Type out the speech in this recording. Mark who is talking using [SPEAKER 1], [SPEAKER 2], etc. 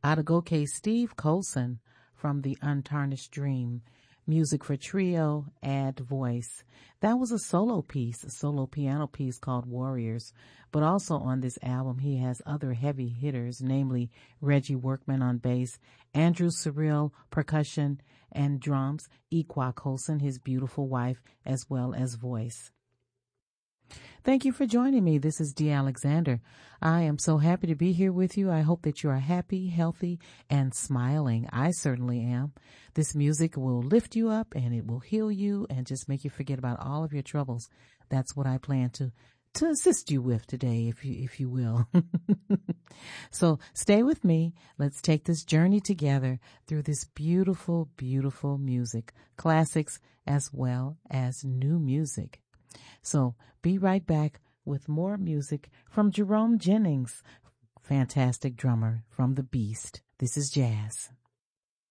[SPEAKER 1] Adegoke Steve Colson from The Untarnished Dream. Music for trio, add voice. That was a solo piece, a solo piano piece called Warriors. But also on this album, he has other heavy hitters, namely Reggie Workman on bass, Andrew Surreal percussion and drums, Iqua Colson, his beautiful wife, as well as voice. Thank you for joining me. This is Dee Alexander. I am so happy to be here with you. I hope that you are happy, healthy, and smiling. I certainly am. This music will lift you up and it will heal you and just make you forget about all of your troubles. That's what I plan to assist you with today, if you will. So stay with me. Let's take this journey together through this beautiful, beautiful music, classics as well as new music. So be right back with more music from Jerome Jennings, fantastic drummer from The Beast. This is jazz.